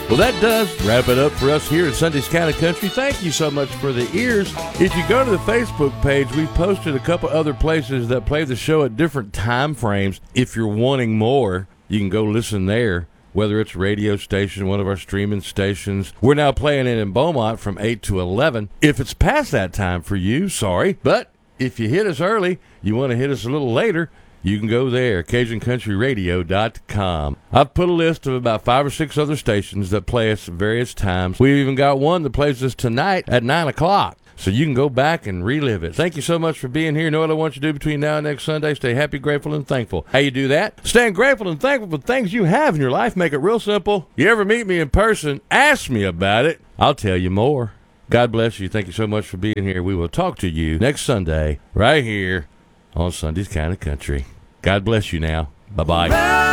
Well, that does wrap it up for us here at Sunday's Kind of Country. Thank you so much for the ears. If you go to the Facebook page, we've posted a couple other places that play the show at different time frames. If you're wanting more, you can go listen there, whether it's a radio station, one of our streaming stations. We're now playing it in Beaumont from 8 to 11. If it's past that time for you, sorry. But if you hit us early, you want to hit us a little later, you can go there, CajunCountryRadio.com. I've put a list of about 5 or 6 other stations that play us at various times. We've even got one that plays us tonight at 9 o'clock. So you can go back and relive it. Thank you so much for being here. You know what I want you to do between now and next Sunday? Stay happy, grateful, and thankful. How you do that? Staying grateful and thankful for things you have in your life. Make it real simple. You ever meet me in person, ask me about it. I'll tell you more. God bless you. Thank you so much for being here. We will talk to you next Sunday right here on Sunday's Kind of Country. God bless you now. Bye-bye.